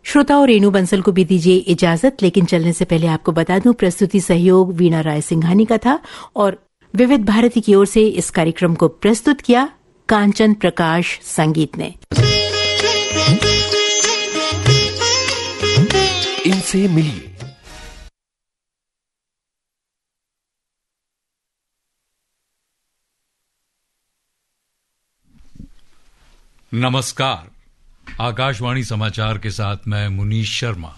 श्रोताओं, रेणु बंसल को भी दीजिए इजाजत, लेकिन चलने से पहले आपको बता दूं प्रस्तुति सहयोग वीणा राय सिंघानी का था और विविध भारती की ओर से इस कार्यक्रम को प्रस्तुत किया कांचन प्रकाश संगीत ने। इनसे मिलिए। नमस्कार, आकाशवाणी समाचार के साथ मैं मुनीश शर्मा।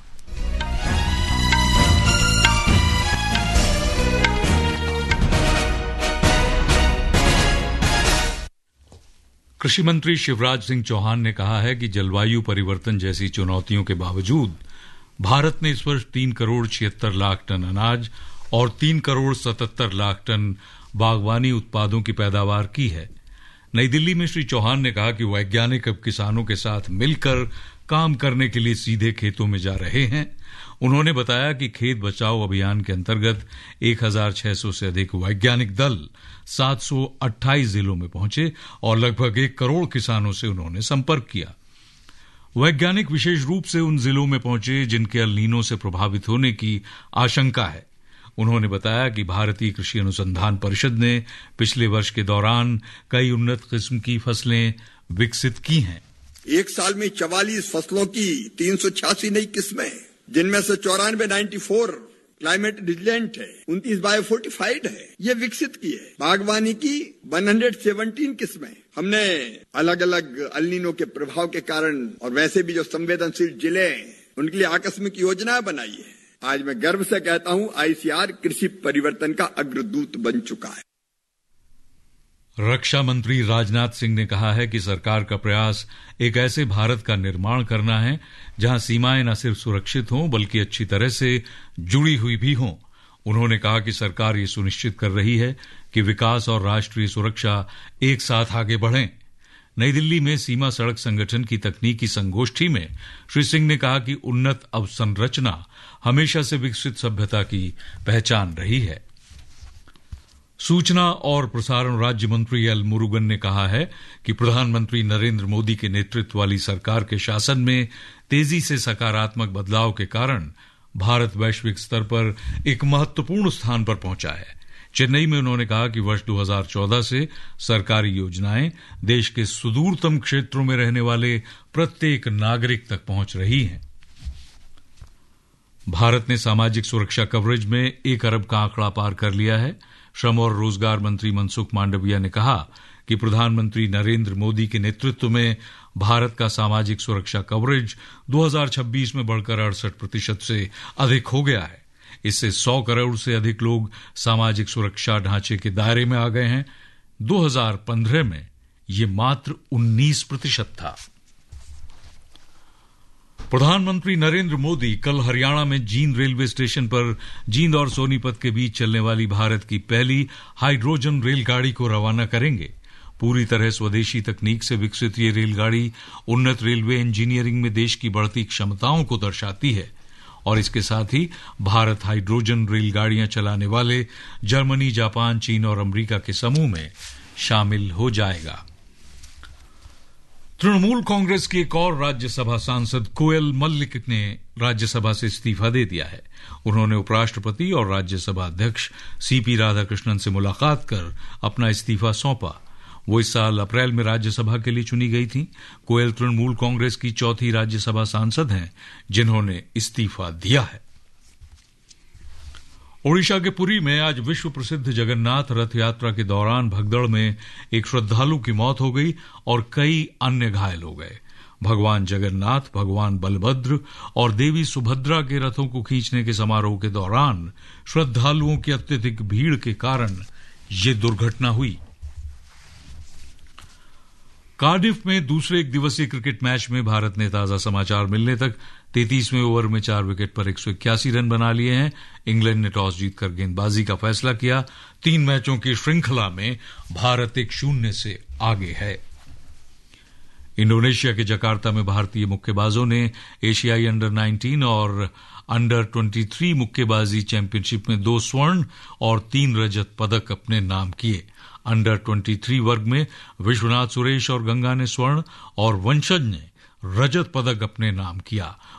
कृषि मंत्री शिवराज सिंह चौहान ने कहा है कि जलवायु परिवर्तन जैसी चुनौतियों के बावजूद भारत ने इस वर्ष 3 करोड़ 76 लाख टन अनाज और 3 करोड़ 77 लाख टन बागवानी उत्पादों की पैदावार की है। नई दिल्ली में श्री चौहान ने कहा कि वैज्ञानिक अब किसानों के साथ मिलकर काम करने के लिए सीधे खेतों में जा रहे हैं। उन्होंने बताया कि खेत बचाओ अभियान के अंतर्गत 1600 से अधिक वैज्ञानिक दल 728 जिलों में पहुंचे और लगभग 1 करोड़ किसानों से उन्होंने संपर्क किया। वैज्ञानिक विशेष रूप से उन जिलों में पहुंचे जिनके अल नीनो से प्रभावित होने की आशंका है। उन्होंने बताया कि भारतीय कृषि अनुसंधान परिषद ने पिछले वर्ष के दौरान कई उन्नत किस्म की फसलें विकसित की हैं। एक साल में 44 फसलों की 386 नई किस्में, जिनमें से 94 क्लाइमेट रिजिलेंट है, 29 बायोफोर्टिफाइड है, ये विकसित की है। बागवानी की 117 किस्में हमने अलग अलग अल नीनो के प्रभाव के कारण और वैसे भी जो संवेदनशील जिले हैं उनके लिए आकस्मिक योजना बनाई है। आज मैं गर्व से कहता हूं, आईसीआर कृषि परिवर्तन का अग्रदूत बन चुका है। रक्षा मंत्री राजनाथ सिंह ने कहा है कि सरकार का प्रयास एक ऐसे भारत का निर्माण करना है जहां सीमाएं न सिर्फ सुरक्षित हों बल्कि अच्छी तरह से जुड़ी हुई भी हों। उन्होंने कहा कि सरकार ये सुनिश्चित कर रही है कि विकास और राष्ट्रीय सुरक्षा एक साथ आगे बढ़ें। नई दिल्ली में सीमा सड़क संगठन की तकनीकी संगोष्ठी में श्री सिंह ने कहा कि उन्नत अवसंरचना हमेशा से विकसित सभ्यता की पहचान रही है। सूचना और प्रसारण राज्य मंत्री एल मुरुगन ने कहा है कि प्रधानमंत्री नरेंद्र मोदी के नेतृत्व वाली सरकार के शासन में तेजी से सकारात्मक बदलाव के कारण भारत वैश्विक स्तर पर एक महत्वपूर्ण स्थान पर पहुंचा है। चेन्नई में उन्होंने कहा कि वर्ष 2014 से सरकारी योजनाएं देश के सुदूरतम क्षेत्रों में रहने वाले प्रत्येक नागरिक तक पहुंच रही हैं। भारत ने सामाजिक सुरक्षा कवरेज में 1 अरब का आंकड़ा पार कर लिया है। श्रम और रोजगार मंत्री मनसुख मांडविया ने कहा कि प्रधानमंत्री नरेंद्र मोदी के नेतृत्व में भारत का सामाजिक सुरक्षा कवरेज 2026 में बढ़कर 68% से अधिक हो गया है। इससे 100 करोड़ से अधिक लोग सामाजिक सुरक्षा ढांचे के दायरे में आ गए हैं। 2015 में ये मात्र 19% था। प्रधानमंत्री नरेंद्र मोदी कल हरियाणा में जींद रेलवे स्टेशन पर जींद और सोनीपत के बीच चलने वाली भारत की पहली हाइड्रोजन रेलगाड़ी को रवाना करेंगे। पूरी तरह स्वदेशी तकनीक से विकसित ये रेलगाड़ी उन्नत रेलवे इंजीनियरिंग में देश की बढ़ती क्षमताओं को दर्शाती है और इसके साथ ही भारत हाइड्रोजन रेलगाड़ियां चलाने वाले जर्मनी, जापान, चीन और अमेरिका के समूह में शामिल हो जाएगा। तृणमूल कांग्रेस की एक और राज्यसभा सांसद कोयल मल्लिक ने राज्यसभा से इस्तीफा दे दिया है। उन्होंने उपराष्ट्रपति और राज्यसभा अध्यक्ष सीपी राधाकृष्णन से मुलाकात कर अपना इस्तीफा सौंपा। वो इस साल अप्रैल में राज्यसभा के लिए चुनी गई थी। कोयल तृणमूल कांग्रेस की चौथी राज्यसभा सांसद हैं जिन्होंने इस्तीफा दिया है। ओडिशा के पुरी में आज विश्व प्रसिद्ध जगन्नाथ रथ यात्रा के दौरान भगदड़ में एक श्रद्धालु की मौत हो गई और कई अन्य घायल हो गए। भगवान जगन्नाथ, भगवान बलभद्र और देवी सुभद्रा के रथों को खींचने के समारोह के दौरान श्रद्धालुओं की अत्यधिक भीड़ के कारण ये दुर्घटना हुई। कार्डिफ में दूसरे एक दिवसीय क्रिकेट मैच में भारत ने ताजा समाचार मिलने तक 33वें ओवर में 4 विकेट पर 181 रन बना लिए हैं। इंग्लैंड ने टॉस जीतकर गेंदबाजी का फैसला किया। 3 मैचों की श्रृंखला में भारत 1-0 से आगे है। इंडोनेशिया के जकार्ता में भारतीय मुक्केबाजों ने एशियाई अंडर 19 और अंडर 23 मुक्केबाजी चैंपियनशिप में 2 स्वर्ण और 3 रजत पदक अपने नाम किए। अंडर 23 वर्ग में विश्वनाथ सुरेश और गंगा ने स्वर्ण और वंशज ने रजत पदक अपने नाम किया।